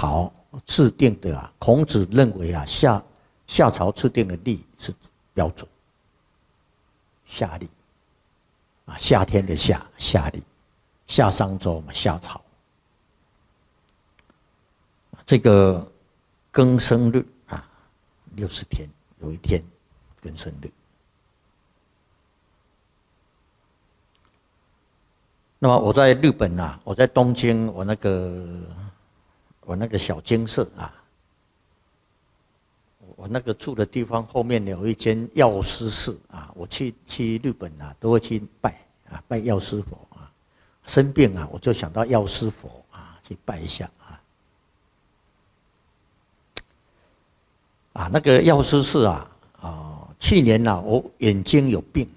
朝制定的啊，孔子认为啊，夏朝制定的历是标准，夏历啊，夏天的夏历，夏商周嘛，夏朝。这个庚申日啊，60天有一天庚申日。那么我在日本啊，我在东京，我那个小精舍啊，我那个住的地方后面有一间药师寺啊，我去日本啊，都会去拜药师佛啊。生病啊，我就想到药师佛啊，去拜一下啊。那个药师寺啊，去年啊，我眼睛有病，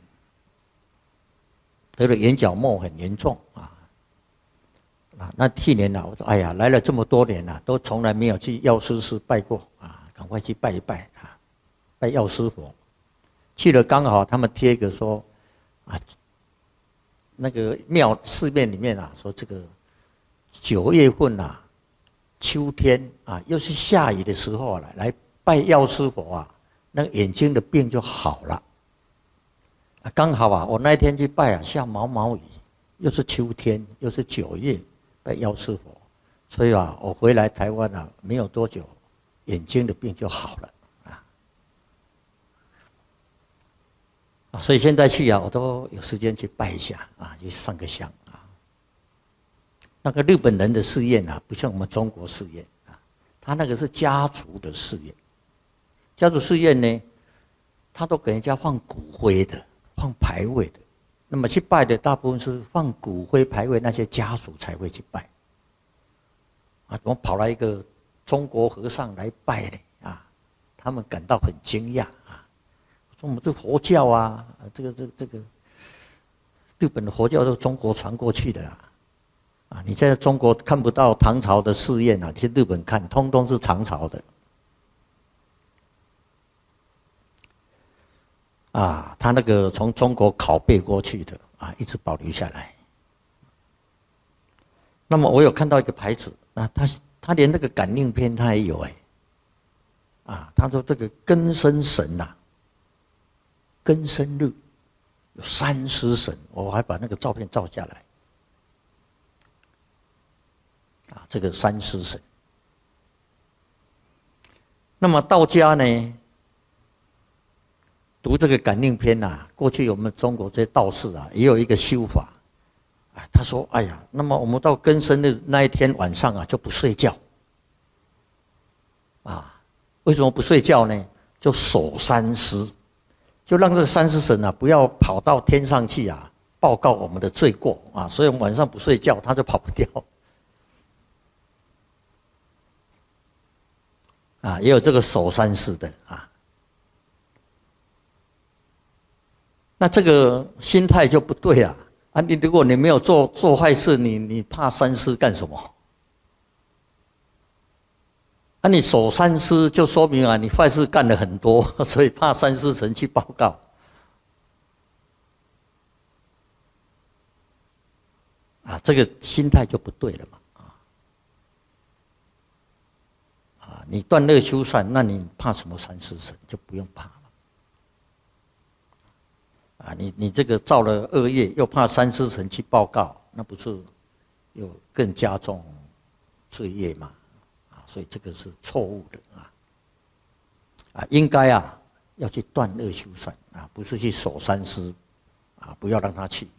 得了眼角膜很严重啊。那去年啊，我说哎呀，来了这么多年啊，都从来没有去药师寺拜过啊，赶快去拜一拜啊，拜药师佛。去了刚好他们贴一个说啊，那个寺院里面啊，说这个9月份啊，秋天啊，又是下雨的时候啊，来拜药师佛啊，那个眼睛的病就好了。刚好啊，我那一天去拜啊，下毛毛雨，又是秋天，又是9月，拜药师佛，所以啊，我回来台湾啊，没有多久，眼睛的病就好了所以现在去啊，我都有时间去拜一下啊，去上个香啊。那个日本人的寺院啊，不像我们中国寺院啊，他那个是家族的寺院，家族寺院呢，他都给人家放骨灰的。放牌位的，那么去拜的大部分是放骨灰牌位，那些家属才会去拜。怎么跑来一个中国和尚来拜呢？他们感到很惊讶说我们这佛教啊，这个日本的佛教都是中国传过去的你在中国看不到唐朝的寺院你去日本看，通通是唐朝的。他那个从中国拷贝过去的一直保留下来。那么我有看到一个牌子他连那个感应篇他也有他说这个庚申神庚申日有30神，我还把那个照片照下来这个30神。那么道家呢？读这个感应篇过去我们中国这些道士也有一个修法他说哎呀，那么我们到庚申日那一天晚上就不睡觉为什么不睡觉呢？就守三司，就让这个30神不要跑到天上去报告我们的罪过所以我们晚上不睡觉，他就跑不掉也有这个守三司的那这个心态就不对你如果你没有做坏事，你怕三司干什么？你守三司就说明你坏事干了很多，所以怕三司神去报告。这个心态就不对了嘛。你断恶修善，那你怕什么三司神？就不用怕了。你这个造了恶业，又怕三司神去报告，那不是又更加重罪业吗？所以这个是错误的应该要去断恶修善不是去守三司不要让他去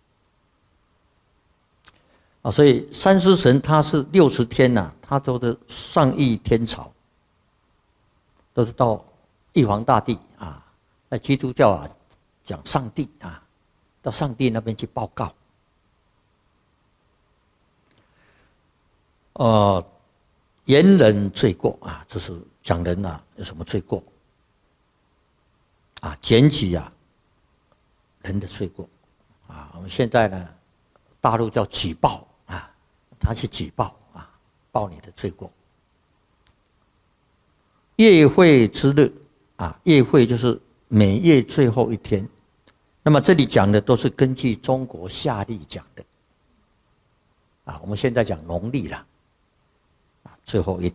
所以三司神他是60天他都是上议天朝，都是到玉皇大帝在基督教讲上帝到上帝那边去报告。言人罪过这是讲人有什么罪过检举人的罪过我们现在呢，大陆叫举报他去举报报你的罪过。月会之日月会就是每月最后一天。那么这里讲的都是根据中国夏历讲的我们现在讲农历啦最后一